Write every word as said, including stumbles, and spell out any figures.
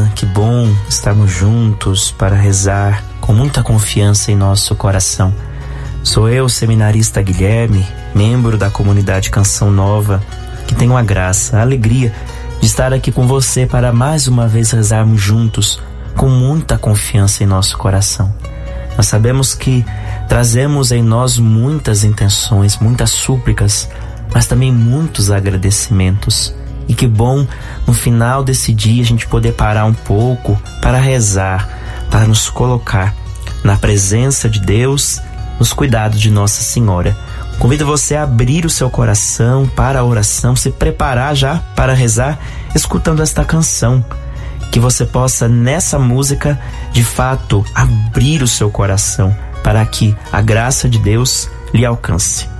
manhã, que bom estarmos juntos para rezar com muita confiança em nosso coração. Sou eu, seminarista Guilherme, membro da comunidade Canção Nova, que tenho a graça, a alegria de estar aqui com você para mais uma vez rezarmos juntos com muita confiança em nosso coração. Nós sabemos que trazemos em nós muitas intenções, muitas súplicas, mas também muitos agradecimentos. E que bom, no final desse dia, a gente poder parar um pouco para rezar, para nos colocar na presença de Deus, nos cuidados de Nossa Senhora. Convido você a abrir o seu coração para a oração, se preparar já para rezar, escutando esta canção. Que você possa, nessa música, de fato, abrir o seu coração para que a graça de Deus lhe alcance.